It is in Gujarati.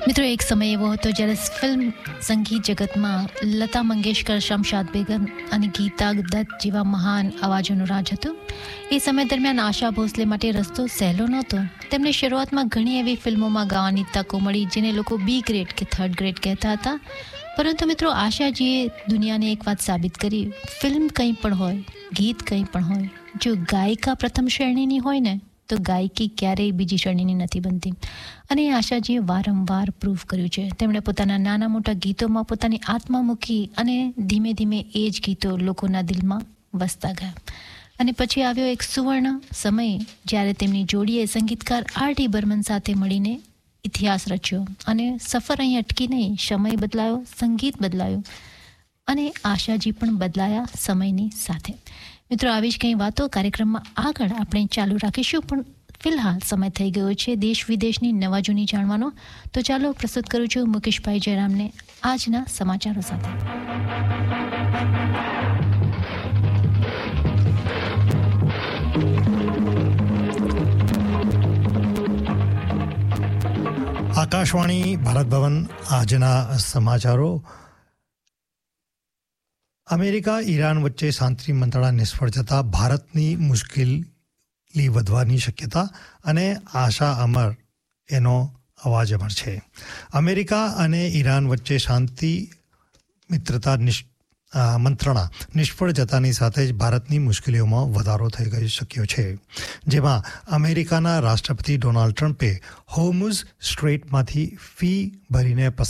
મિત્રો, એક સમય એવો હતો જ્યારે ફિલ્મ સંગીત જગતમાં લતા મંગેશકર, શમશાદ બેગમ અને ગીતા દત્ત જેવા મહાન અવાજોનું રાજ હતું. એ સમય દરમિયાન આશા ભોસલે માટે રસ્તો સહેલો નહોતો. તેમને શરૂઆતમાં ઘણી એવી ફિલ્મોમાં ગાવાની તકો મળી જેને લોકો બી ગ્રેડ કે થર્ડ ગ્રેડ કહેતા હતા. પરંતુ મિત્રો, આશાજીએ દુનિયાને એક વાત સાબિત કરી: ફિલ્મ કંઈ પણ હોય, ગીત કંઈ પણ હોય, જો ગાયિકા પ્રથમ શ્રેણીની હોય ને તો ગાયકી ક્યારેય બીજી શ્રેણીની નથી બનતી. અને આશાજીએ વારંવાર પ્રૂવ કર્યું છે. તેમણે પોતાના નાના મોટા ગીતોમાં પોતાની આત્મા મૂકી અને ધીમે ધીમે એ જ ગીતો લોકોના દિલમાં વસતા ગયા. અને પછી આવ્યો એક સુવર્ણ સમય જ્યારે તેમની જોડીએ સંગીતકાર R.D. બર્મન સાથે મળીને ઇતિહાસ રચ્યો. અને સફર અહીં અટકી નહીં. સમય બદલાયો, સંગીત બદલાયું અને આશાજી પણ બદલાયા સમયની સાથે. મિત્રો, આવી જ કંઈ વાતો કાર્યક્રમમાં આગળ આપણે ચાલુ રાખીશું, પણ ફિલહાલ સમય થઈ ગયો છે દેશ વિદેશની નવા જૂની જાણવાનો. તો ચાલો પ્રસ્તુત કરું છું મુકેશભાઈ જયરામને આજના સમાચારો સાથે. આકાશવાણી ભારત ભવન. આજના સમાચારો. અમેરિકા ઈરાન વચ્ચે શાંતિ મંત્રણા નિષ્ફળ જતાં ભારતની મુશ્કેલી વધવાની શક્યતા અને આશા અમર એનો અવાજ અમર છે. અમેરિકા અને ઈરાન વચ્ચે શાંતિ મિત્રતા મંત્રણા નિષ્ફળ જતાની સાથે જ ભારતની મુશ્કેલીઓમાં વધારો થઈ શક્યો છે. જેમાં અમેરિકાના રાષ્ટ્રપતિ ડોનાલ્ડ ટ્રમ્પે હોર્મુઝ સ્ટ્રેટમાંથી ફી ભરીને